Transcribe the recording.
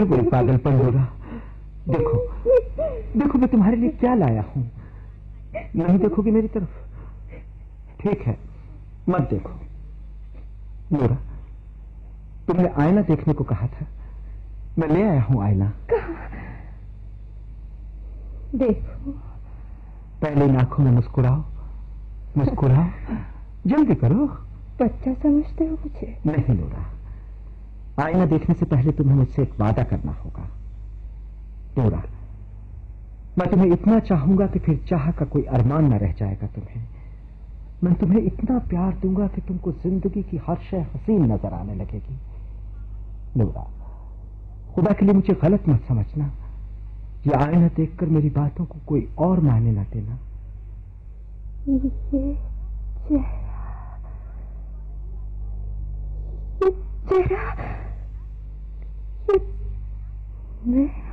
कोई पागलपन होगा। देखो देखो मैं तुम्हारे लिए क्या लाया हूं। नहीं देखोगी मेरी तरफ? ठीक है, मत देखो। नूरा, तुमने आईना देखने को कहा था, मैं ले आया हूं आईना। देखो। पहले इन आंखों में मुस्कुराओ, मुस्कुराओ, जल्दी करो। बच्चा समझते हो मुझे? नहीं नूरा, आईना देखने से पहले तुम्हें मुझसे एक वादा करना होगा। नूरा, मैं तुम्हें इतना चाहूंगा कि फिर चाह का कोई अरमान न रह जाएगा तुम्हें। मैं तुम्हें इतना प्यार दूंगा कि तुमको जिंदगी की हर शय हसीन नजर आने लगेगी। नूरा, खुदा के लिए मुझे गलत मत समझना। ये आईना देखकर मेरी बातों को कोई और मायने न देना। ये चेहरा, ये मैं